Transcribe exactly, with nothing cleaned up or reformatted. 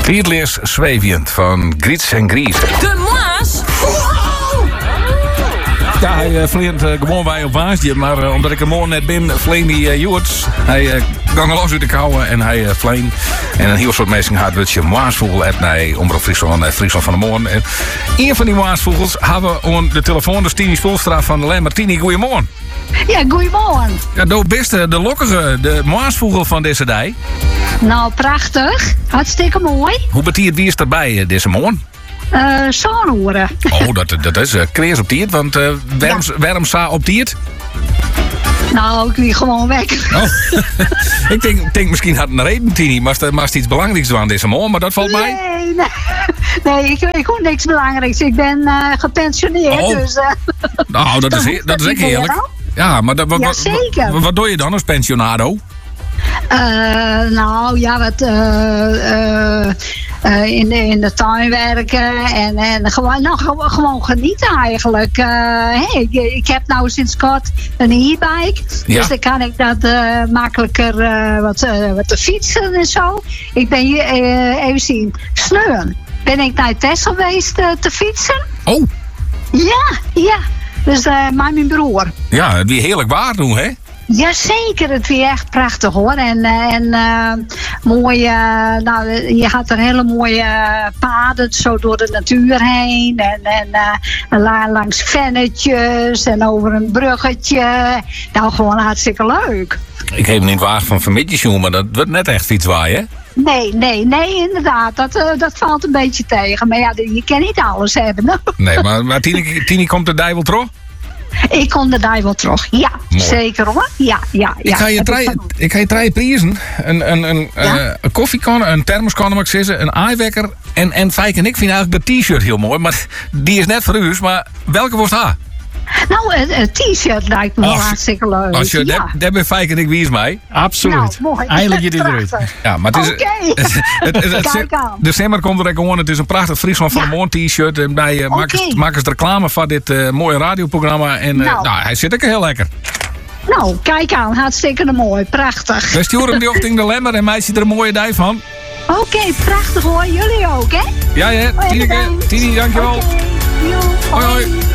Vierleers Zwevend van Griets en Gries. De Maas. Ja, hij uh, vleert uh, gewoon wij op Waasje, maar uh, omdat ik er morgen net ben, vleen hij uh, Joerts. Hij uh, gang los uit de kouwen en hij uh, vleen. En een heel soort mensen had dat je Maasvogel hebt naar Omroep Friesland, uh, Friesland van de Morgen. En een van die Maasvogels hebben we aan de telefoon, dus Tini Spoelstra van de Lemmer. Tini, goeiemorgen. Ja, goeiemorgen. Ja, de beste, de lokkige, de Maasvogel van deze dag. Nou, prachtig. Hartstikke mooi. Hoe betiert wie is erbij uh, deze morgen? Uh, Zonoren. Oh, dat, dat is uh, kreers op tiert, want uh, waarom, ja. waarom sta op tiert? Nou, ik wie gewoon weg. Oh. ik denk, denk misschien had een reden, Tini, maar het iets belangrijks doen deze morgen, maar dat valt mij. Nee, nee, nee ik, ik hoor niks belangrijks. Ik ben uh, gepensioneerd, oh. dus... Uh, nou, dat is, dat is echt heerlijk. Ja, maar dat, wat, ja, zeker. Wat, wat doe je dan als pensionado? Uh, nou, ja, wat... Uh, uh, Uh, in, de, in de tuin werken en, en gewoon, nou, gewoon, gewoon genieten eigenlijk. Uh, hey, ik, ik heb nou sinds kort een e-bike, ja. Dus dan kan ik dat uh, makkelijker uh, wat, uh, wat te fietsen en zo. Ik ben hier, uh, even zien, Sneun. Ben ik naar Texel geweest uh, te fietsen. Oh. Ja, ja. Dus uh, maar mijn broer. Ja, het weer heerlijk waar doen, hè? Jazeker, het weer echt prachtig hoor. En, en uh, mooie, uh, nou, je had er hele mooie uh, paden zo door de natuur heen. En, en uh, langs vennetjes en over een bruggetje. Nou, gewoon hartstikke leuk. Ik heb niet waar van vermitjes, maar dat wordt net echt fietswaaien, hè? Nee, nee, nee, inderdaad. Dat, uh, dat valt een beetje tegen. Maar ja, je kan niet alles hebben. No? Nee, maar, maar Tini, Tini komt de duivel terug? Ik kom de duivel terug, ja. Mooi. Zeker hoor. Ja, ja, ja. Ik ga je drie, ik ga je drie prijzen. Een, een, een, ja? uh, een koffiekan, een thermoskan, mag ik zeggen, een aaiwekker. En, en Fijk en ik vinden eigenlijk de t-shirt heel mooi. Maar die is net voor u. Maar welke was haar? Nou, een t-shirt lijkt me wel hartstikke leuk. Als je, ja. Daar ben Fijk en ik wie is mij. Absoluut. Nou, eindelijk je dit eruit. Ja, maar het is... Okay. het, het, het, Kijk aan. De Semmer komt er gewoon. Het is een prachtig Friesland van ja. de Morgen t-shirt. En wij uh, okay. maken, maken ze reclame van dit uh, mooie radioprogramma. En uh, nou. nou, hij zit ook heel lekker. Nou, kijk aan. Hartstikke mooi. Prachtig. We sturen hem die ochtend de Lemmer en mij ziet er een mooie dij van. Oké, okay, prachtig hoor. Jullie ook, hè? Ja, ja. Tini, Tini, dankjewel. Okay. Hoi, hoi.